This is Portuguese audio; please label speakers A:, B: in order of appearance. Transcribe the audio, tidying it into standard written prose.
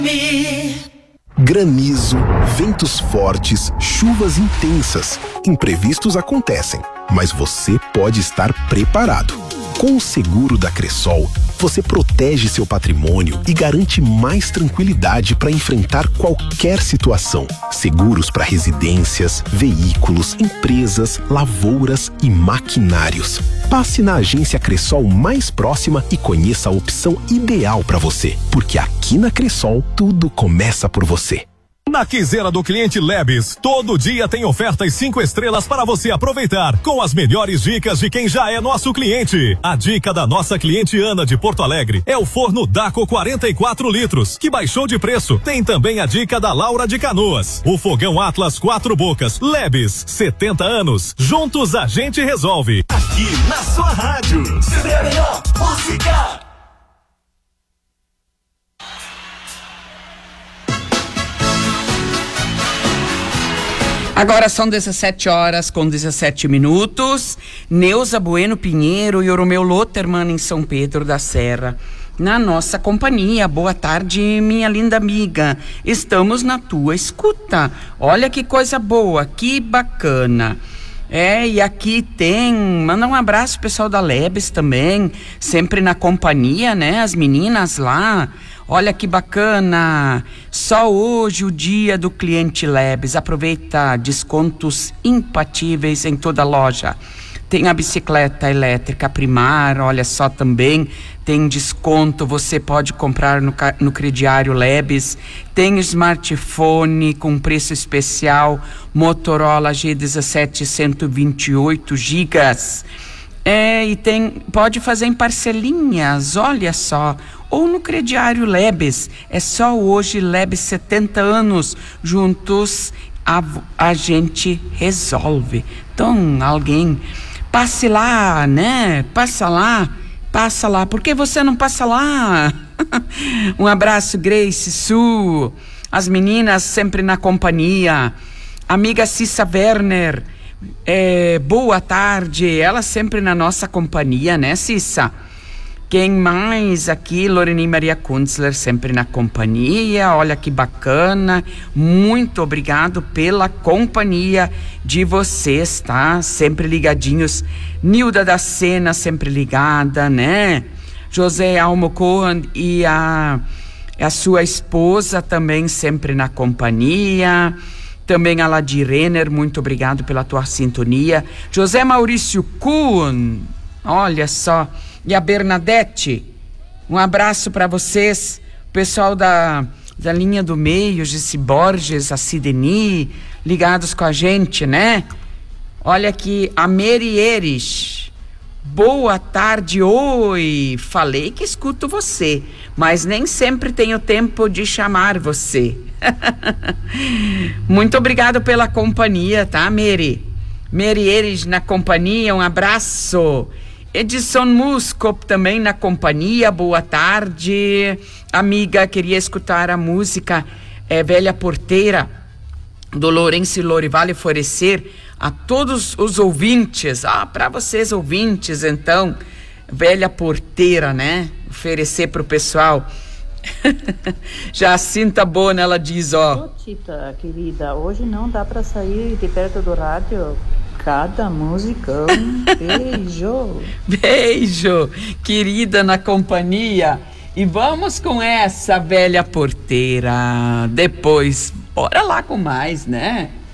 A: Granizo, ventos fortes, chuvas intensas. Imprevistos acontecem, mas você pode estar preparado. Com o seguro da Cressol, você protege seu patrimônio e garante mais tranquilidade para enfrentar qualquer situação. Seguros para residências, veículos, empresas, lavouras e maquinários. Passe na agência Cressol mais próxima e conheça a opção ideal para você, porque aqui na Cressol tudo começa por você.
B: Na quinzena do cliente Lebes, todo dia tem ofertas 5 estrelas para você aproveitar, com as melhores dicas de quem já é nosso cliente. A dica da nossa cliente Ana de Porto Alegre é o forno Daco 44 litros, que baixou de preço. Tem também a dica da Laura de Canoas, o fogão Atlas 4 bocas. Lebes, 70 anos. Juntos a gente resolve.
C: Aqui na sua rádio, CD a melhor música.
D: Agora são 17h17. Neuza Bueno Pinheiro e o Romeu Lotterman em São Pedro da Serra, na nossa companhia. Boa tarde, minha linda amiga. Estamos na tua escuta. Olha que coisa boa, que bacana. E aqui manda um abraço pro pessoal da Lebes também, sempre na companhia, né? As meninas lá. Olha que bacana, só hoje o dia do cliente Lebes. Aproveita descontos impatíveis em toda a loja. Tem a bicicleta elétrica Primar, olha só, também tem desconto, você pode comprar no crediário Lebes. Tem smartphone com preço especial, Motorola G17 128 gigas. E pode fazer em parcelinhas, olha só, ou no crediário Lebes. É só hoje, Lebes 70 anos, juntos a gente resolve. Então, alguém passe lá, né? Passa lá, por que você não passa lá? Um abraço, Grace, Su, as meninas sempre na companhia, amiga Cissa Werner, boa tarde, ela sempre na nossa companhia, né, Cissa? Quem mais aqui? Loreni Maria Kunzler, sempre na companhia. Olha que bacana. Muito obrigado pela companhia de vocês, tá? Sempre ligadinhos. Nilda da Sena, sempre ligada, né? José Almocoan e a sua esposa também sempre na companhia. Também a Ladir Renner, muito obrigado pela tua sintonia. José Maurício Kuhn, olha só. E a Bernadette, um abraço para vocês, pessoal da linha do meio, Gissi Borges, a Sideni, ligados com a gente, né? Olha aqui, a Mary Eres, boa tarde, oi, falei que escuto você, mas nem sempre tenho tempo de chamar você. Muito obrigado pela companhia, tá, Mary? Mary Eres na companhia, um abraço. Edson Muscop também na companhia, boa tarde. Amiga, queria escutar a música Velha Porteira, do Lourenço Lorival e Florescer, a todos os ouvintes. Para vocês ouvintes, então, Velha Porteira, né? Oferecer pro pessoal. Jacinta Bona, ela diz, ó.
E: Ô, Tita, querida, hoje não dá pra sair de perto do rádio. Cada musicão. Beijo.
D: Beijo, querida na companhia. E vamos com essa Velha Porteira. Depois, bora lá com mais, né?